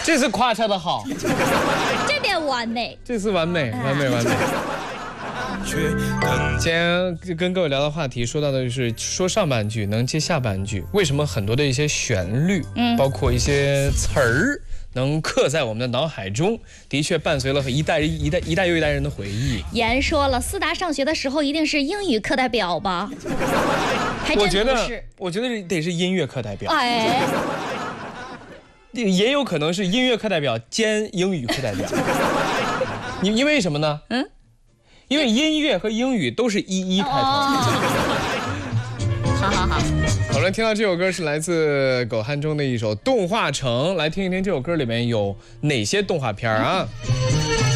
这次夸他的好， 这点完美， 这次完美，完美，完美。今天跟各位聊的话题，说到的就是说上半句能接下半句，为什么很多的一些旋律，包括一些词儿，能刻在我们的脑海中，的确伴随了一代又一代人的回忆。 言说了，思达上学的时候一定是英语课代表吧？还真不是， 我觉得得是音乐课代表。 哎， 也有可能是音乐课代表兼英语课代表。你因为什么呢？因为音乐和英语都是11开头。 好。 好了，听到这首歌是来自狗汉中的一首《动画城》，来听一听这首歌里面有哪些动画片啊？